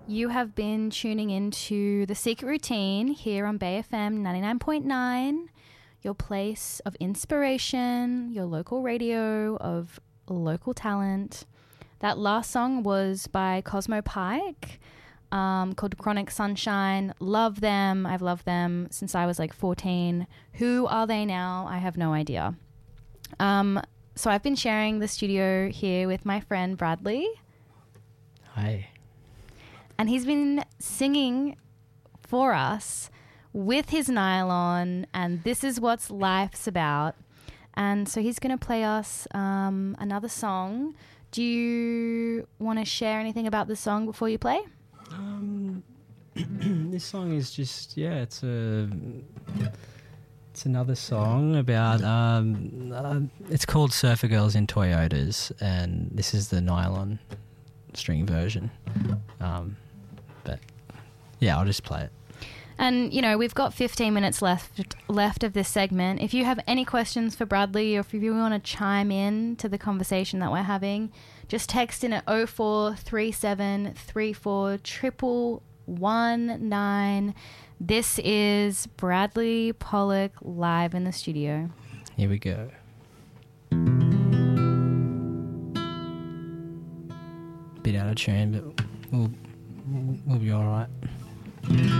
You have been tuning into The Secret Routine here on Bay FM 99.9, your place of inspiration, your local radio of local talent. That last song was by Cosmo Pike, called Chronic Sunshine. Love them. I've loved them since I was like 14. Who are they now? I have no idea. So I've been sharing the studio here with my friend Bradley. Hi. And he's been singing for us with his nylon, and this is what life's about. And so he's going to play us another song. Do you want to share anything about the song before you play? This song is just, it's another song about, it's called Surfer Girls in Toyotas, and this is the nylon string version. But yeah, I'll just play it. And, you know, we've got 15 minutes left of this segment. If you have any questions for Bradley, or if you want to chime in to the conversation that we're having, just text in at 0437 34 119. This is Bradley Pollock live in the studio. Here we go. Bit out of tune, but we'll be all right.